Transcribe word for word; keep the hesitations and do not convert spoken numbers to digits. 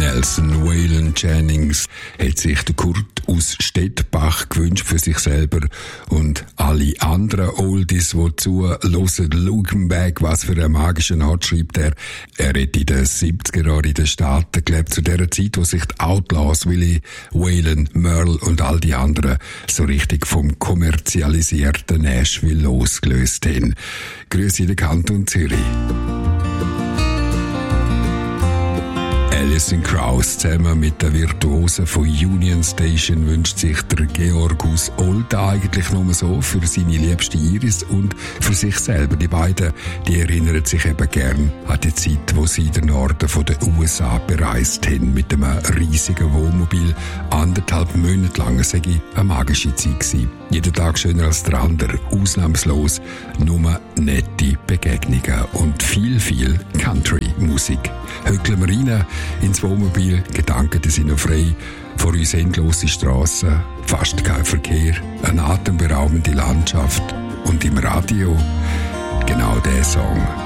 Nelson Waylon Jennings hat sich der Kurt aus Stettbach gewünscht für sich selber und alle anderen Oldies, die zuhören. Looking back, was für einen magischen Ort schreibt er. Er hat in den siebziger Jahren in den Staaten gelebt, zu der Zeit, wo sich die Outlaws, Willie, Waylon, Merle und all die anderen so richtig vom kommerzialisierten Nashville losgelöst haben. Grüße in den Kanton Zürich. Alison Krauss zusammen mit den Virtuosen von Union Station wünscht sich der Georg aus Olten eigentlich nur so für seine liebste Iris und für sich selber. Die beiden, die erinnern sich eben gern an die Zeit, wo sie den Norden von den U S A bereist haben mit einem riesigen Wohnmobil. Anderthalb Monate lang sei eine magische Zeit gewesen. Jeden Tag schöner als der andere, ausnahmslos nur nette Begegnungen und viel, viel Country-Musik. Höckeln wir rein ins Wohnmobil, Gedanken sind noch frei, vor uns endlose Strassen, fast kein Verkehr, eine atemberaubende Landschaft und im Radio genau der Song.